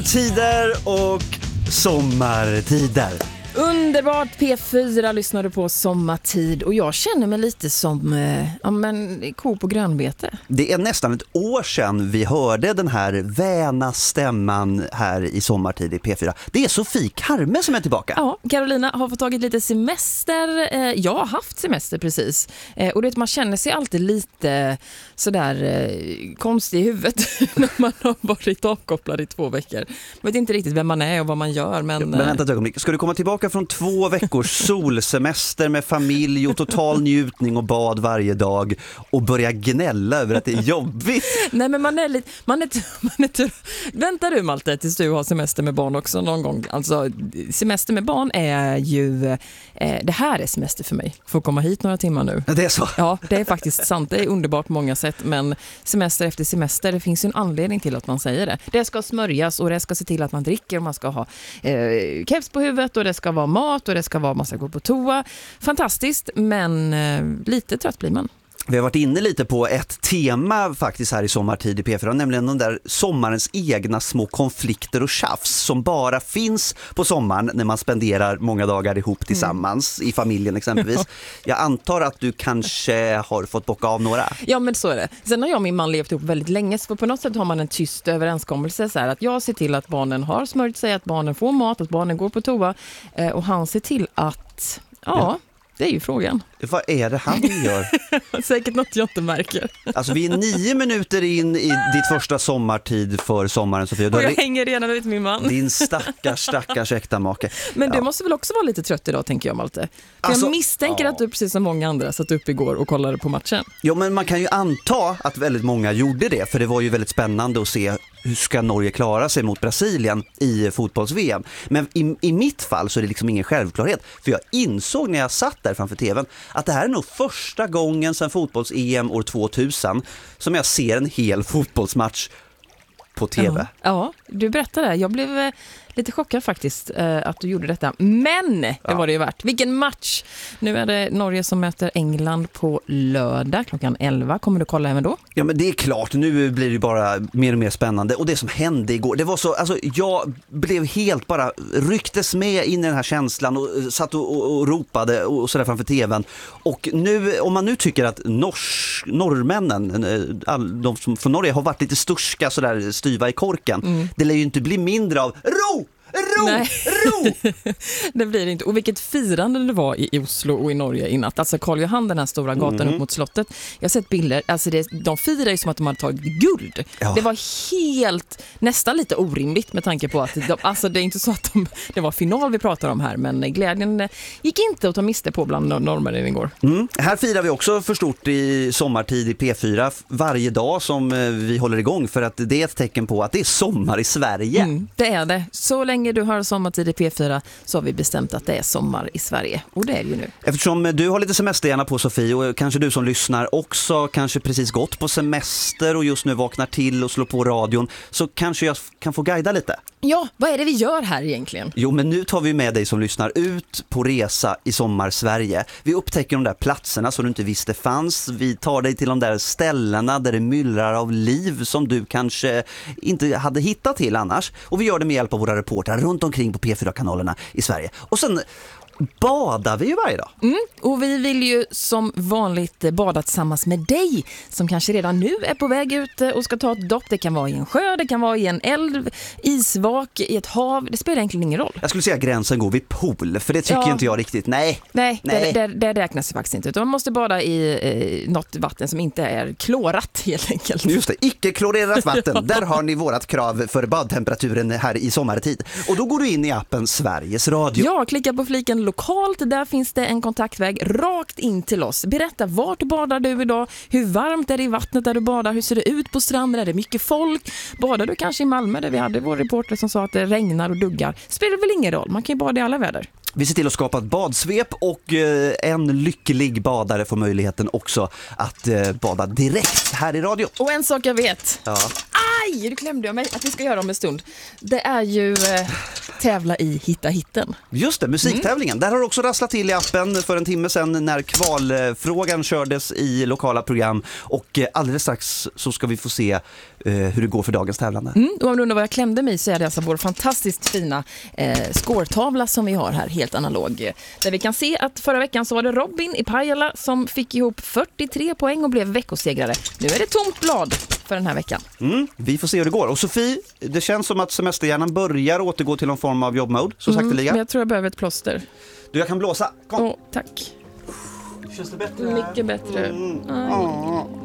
Tider och sommartider. Underbart, P4 lyssnar du på Sommartid och jag känner mig lite som ko på grönbete. Det är nästan ett år sedan vi hörde den här väna stämman här i Sommartid i P4. Det är Sofie Karme som är tillbaka. Ja, Carolina har fått tagit lite semester. Jag har haft semester precis. Och det man känner sig alltid lite sådär konstig i huvudet när man har varit avkopplad i 2 veckor. Man vet inte riktigt vem man är och vad man gör. Men vänta ett ögonblick. Ska du komma tillbaka från 2 veckors solsemester med familj och total njutning och bad varje dag och börja gnälla över att det är jobbigt? Nej, men man är lite... Väntar du, Malte, tills du har semester med barn också någon gång? Alltså, semester med barn är ju... det här är semester för mig. Får komma hit några timmar nu. Det är så? Ja, det är faktiskt sant. Det är underbart på många sätt. Men semester efter semester, det finns ju en anledning till att man säger det. Det ska smörjas och det ska se till att man dricker och man ska ha keps på huvudet och det ska vara mat och det ska vara massa gå på toa. Fantastiskt, men lite trött blir man. Vi har varit inne lite på ett tema faktiskt här i Sommartid i P4, nämligen de där sommarens egna små konflikter och tjafs som bara finns på sommaren när man spenderar många dagar ihop tillsammans i familjen exempelvis. Jag antar att du kanske har fått bocka av några. Ja, men så är det. Sen har jag och min man levt ihop väldigt länge, så på något sätt har man en tyst överenskommelse så här, att jag ser till att barnen har smörjt sig, att barnen får mat, att barnen går på toa och han ser till att det är ju frågan. Vad är det han gör? Säkert något jag inte märker. Alltså vi är 9 minuter in i ditt första sommartid för sommaren, Sofia. Och jag hänger redan ut min man. Din stackars äktamake. Men du måste väl också vara lite trött idag, tänker jag, Malte. För alltså, jag misstänker att du precis som många andra satt upp igår och kollade på matchen. Ja, men man kan ju anta att väldigt många gjorde det. För det var ju väldigt spännande att se hur ska Norge klara sig mot Brasilien i fotbolls-VM. Men i mitt fall så är det liksom ingen självklarhet. För jag insåg när jag satt där framför tvn att det här är nog första gången sedan fotbolls-EM år 2000 som jag ser en hel fotbollsmatch på tv. Ja, du berättade det. Jag blev lite chockad faktiskt att du gjorde detta. Men det var det ju värt. Vilken match! Nu är det Norge som möter England på lördag klockan 11. Kommer du kolla även då? Ja, men det är klart. Nu blir det bara mer och mer spännande. Och det som hände igår, det var så... Alltså, jag blev helt bara rycktes med in i den här känslan och satt och ropade och sådär framför tvn. Och nu, om man nu tycker att norrmännen, de som från Norge har varit lite sturska sådär styva i korken, det lär ju inte bli mindre av ro! Det blir det inte. Och vilket firande det var i Oslo och i Norge i natt. Alltså Karl Johan, den här stora gatan upp mot slottet. Jag har sett bilder. Alltså de firar ju som att de hade tagit guld. Ja. Det var helt, nästan lite orimligt med tanke på att alltså det är inte så att det var final vi pratar om här. Men glädjen gick inte att ta miste på bland norrmännen igår. Här firar vi också för stort i Sommartid i P4 varje dag som vi håller igång. För att det är ett tecken på att det är sommar i Sverige. Det är det. Så länge du har Sommartid i P4 så har vi bestämt att det är sommar i Sverige. Och det är ju nu. Eftersom du har lite semester gärna på, Sofie, och kanske du som lyssnar också kanske precis gått på semester och just nu vaknar till och slår på radion, så kanske jag kan få guida lite. Ja, vad är det vi gör här egentligen? Jo, men nu tar vi med dig som lyssnar ut på resa i sommar Sverige. Vi upptäcker de där platserna som du inte visste fanns. Vi tar dig till de där ställena där det myllrar av liv som du kanske inte hade hittat till annars. Och vi gör det med hjälp av våra reportrar runt omkring på P4-kanalerna i Sverige. Och sen badar vi ju varje dag. Och vi vill ju som vanligt bada tillsammans med dig som kanske redan nu är på väg ut och ska ta ett dopp. Det kan vara i en sjö, det kan vara i en älv, isvak, i ett hav. Det spelar egentligen ingen roll. Jag skulle säga att gränsen går vid pool, för det tycker inte jag riktigt. Nej. Det räknas ju faktiskt inte. Utan man måste bada i något vatten som inte är klorat helt enkelt. Just det, icke-klorerat vatten. Där har ni vårat krav för badtemperaturen här i sommartid. Och då går du in i appen Sveriges Radio. Ja, klicka på fliken lokalt. Där finns det en kontaktväg rakt in till oss. Berätta, vart badar du idag? Hur varmt är det i vattnet där du badar? Hur ser det ut på stranden? Är det mycket folk? Badar du kanske i Malmö där vi hade vår reporter som sa att det regnar och duggar? Spelar väl ingen roll? Man kan ju bada i alla väder. Vi ser till att skapa ett badsvep och en lycklig badare får möjligheten också att bada direkt här i radio. Och en sak jag vet. Ja. Nej, du klämde jag mig att vi ska göra om en stund. Det är ju tävla i Hitta hitten. Just det, musiktävlingen. Där har det också rasslat till i appen för en timme sedan när kvalfrågan kördes i lokala program. Och alldeles strax så ska vi få se hur det går för dagens tävlande. Och om du undrar vad jag klämde mig så är det alltså vår fantastiskt fina scoretavla som vi har här, helt analog. Där vi kan se att förra veckan så var det Robin i Pajala som fick ihop 43 poäng och blev veckosegrare. Nu är det tomt blad för den här veckan. Vi får se hur det går. Och Sofie, det känns som att semesterhjärnan börjar återgå till någon form av jobbmode, så sakteliga. Men jag tror jag behöver ett plåster. Du, jag kan blåsa. Kom. Tack. Känns det bättre? Mycket bättre.